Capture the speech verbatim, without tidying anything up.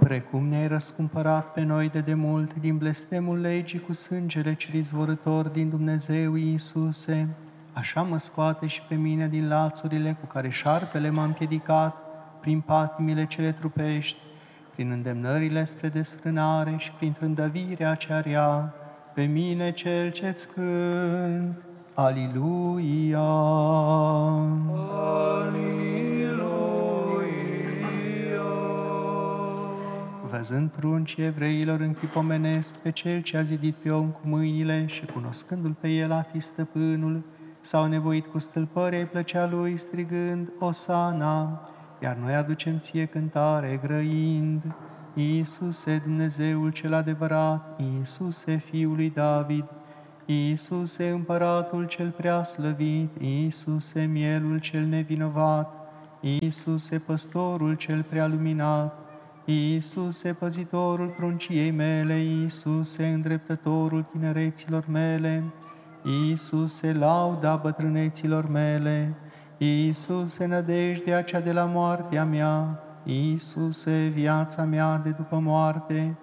Precum ne-ai răscumpărat pe noi de demult din blestemul legii cu sângele cel izvorător din Dumnezeu, Iisuse, așa mă scoate și pe mine din lațurile cu care șarpele m-a împiedicat, prin patimile cele trupești, prin îndemnările spre desfrânare și prin trândăvirea cea rea, pe mine cel ce-ți cânt. Aliluia! Văzând pruncii evreilor în chip omenesc pe cel ce a zidit pe om cu mâinile și cunoscându-l pe el a fi stăpânul, s-au nevoit cu stâlpări ai plăcea lui, strigând Osana, iar noi aducem ție cântare grăind. Iisuse, Dumnezeul cel adevărat, Iisuse, Fiul lui David, Iisuse, Împăratul cel preaslăvit, Iisuse, Mielul cel nevinovat, Iisuse, Păstorul cel prealuminat, Iisuse, păzitorul prunciei mele, Iisuse, îndreptătorul tinereților mele, Iisuse, lauda bătrâneților mele, Iisuse, nădejdea cea de la moartea mea, Iisuse, viața mea de după moarte,